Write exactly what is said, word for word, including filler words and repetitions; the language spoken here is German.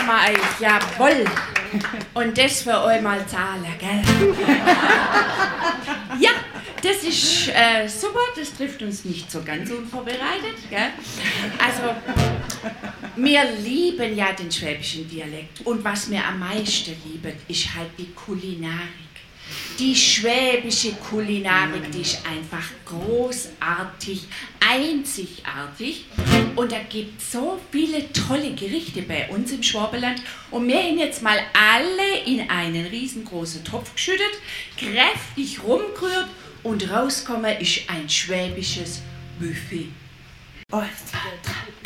machen wir euch, jawohl. Und das für euch mal zahlen, gell? Ja, das ist äh, super, das trifft uns nicht so ganz unvorbereitet, gell? Also, wir lieben ja den schwäbischen Dialekt. Und was wir am meisten lieben, ist halt die Kulinarik. Die schwäbische Kulinarik, die ist einfach großartig, einzigartig. Und da gibt es so viele tolle Gerichte bei uns im Schwabenland. Und wir haben jetzt mal alle in einen riesengroßen Topf geschüttet, kräftig rumgerührt und rausgekommen ist ein schwäbisches Buffet. Oh,